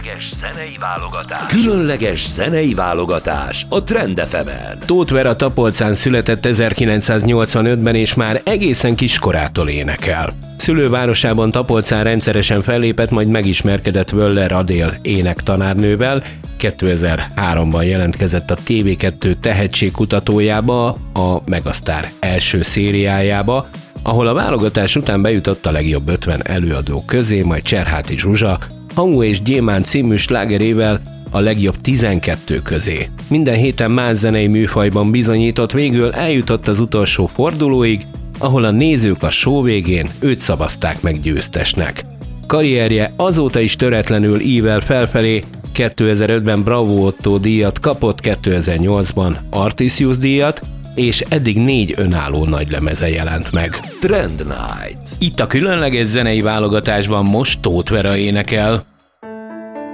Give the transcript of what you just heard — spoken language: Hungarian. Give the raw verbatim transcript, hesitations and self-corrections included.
Különleges zenei válogatás. Különleges zenei válogatás a Trend ef emen. Tóth Vera Tapolcán született ezerkilencszáznyolcvanötben, és már egészen kiskorától énekel. Szülővárosában Tapolcán rendszeresen fellépett, majd megismerkedett Wöller Adél énektanárnővel. kétezer-háromban jelentkezett a té vé kettő tehetségkutatójába, a Megasztár első szériájába, ahol a válogatás után bejutott a legjobb ötven előadó közé, majd Cserháti Zsuzsa Hamu és Gyémánt című slágerével a legjobb tizenkettő közé. Minden héten más zenei műfajban bizonyított, végül eljutott az utolsó fordulóig, ahol a nézők a show végén őt szavazták meg győztesnek. Karrierje azóta is töretlenül ível felfelé, kétezer-ötben Bravo Otto díjat kapott, kétezer-nyolcban Artisius díjat, és eddig négy önálló nagylemeze jelent meg. Trend Night. Itt a különleges zenei válogatásban most Tóth Vera énekel.